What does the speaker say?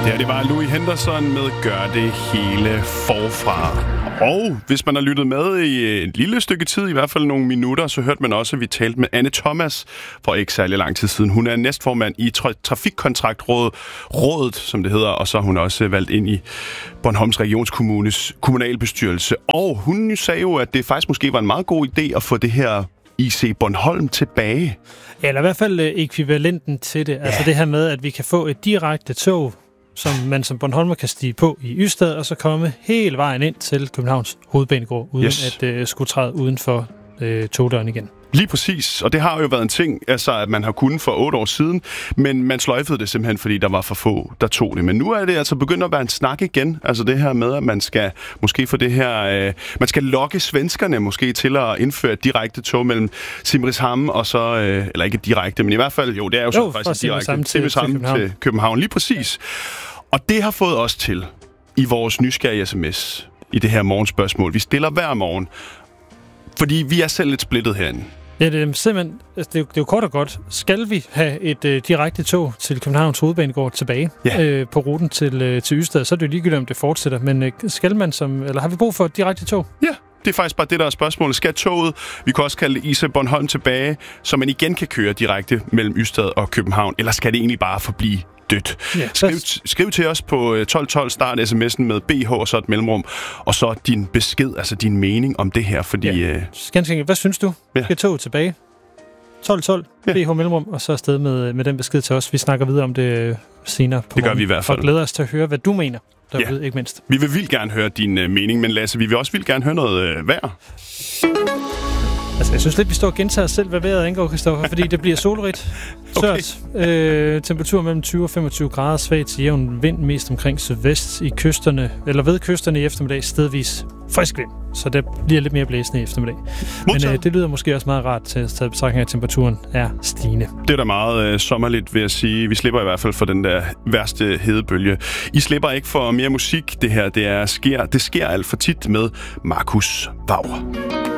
Ja, det var Louis Henderson med Gør det hele forfra. Og hvis man har lyttet med i et lille stykke tid, i hvert fald nogle minutter, så hørte man også, at vi talte med Anne Thomas for ikke særlig lang tid siden. Hun er næstformand i Trafikkontraktrådet, som det hedder, og så er hun også valgt ind i Bornholms Regionskommunes kommunalbestyrelse. Og hun sagde jo, at det faktisk måske var en meget god idé at få det her IC Bornholm tilbage. Ja, eller i hvert fald ekvivalenten til det. Ja. Altså det her med, at vi kan få et direkte tog, som man som Bornholmer kan stige på i Ystad, og så komme hele vejen ind til Københavns Hovedbanegård, uden at skulle træde uden for togdøren igen. Lige præcis, og det har jo været en ting, altså at man har kunnet for 8 år siden, men man sløjfede det simpelthen, fordi der var for få, der tog det. Men nu er det altså begyndt at være en snak igen, altså det her med, at man skal måske få det her, man skal lokke svenskerne måske til at indføre et direkte tog mellem Simrishamn og så, eller ikke direkte, men i hvert fald, det er jo så faktisk direkte Simrishamn til København, lige præcis. Og det har fået os til i vores nysgerrige sms, i det her morgenspørgsmål. Vi stiller hver morgen, fordi vi er selv lidt splittet herinde. Ja, det er simpelthen, det er jo kort og godt. Skal vi have et direkte tog til Københavns Hovedbanegård tilbage på ruten til Ystad, så er det jo ligegyldigt, om det fortsætter. Men skal man eller har vi brug for et direkte tog? Ja, det er faktisk bare det, der er spørgsmålet. Skal toget, vi kan også kalde det IC Bornholm tilbage, så man igen kan køre direkte mellem Ystad og København, eller skal det egentlig bare forblive dødt? Ja, skriv til os på 1212, start sms'en med BH og så et mellemrum, og så din besked, altså din mening om det her, fordi... Hvad synes du? Skal toget tilbage? 1212, BH mellemrum, og så afsted med den besked til os. Vi snakker videre om det senere på det gør vi i hvert fald. Og glæder os til at høre, hvad du mener derude, ikke mindst. Vi vil vildt gerne høre din mening, men Lasse, vi vil også vildt gerne høre noget vejr. Altså, jeg synes lidt, vi står og gentager os selv, hvad vejret angår, Christoffer, fordi det bliver solrigt, tørt, temperatur mellem 20 og 25 grader, svag til jævn vind, mest omkring sydvest i kysterne, eller ved kysterne i eftermiddag, stedvis frisk vind, så det bliver lidt mere blæsende i eftermiddag. Men det lyder måske også meget rart til at tage betragtning af, at temperaturen er stigende. Det er da meget sommerligt, vil jeg sige. Vi slipper i hvert fald for den der værste hedebølge. I slipper ikke for mere musik. Det her, det sker alt for tit med Markus Bauer.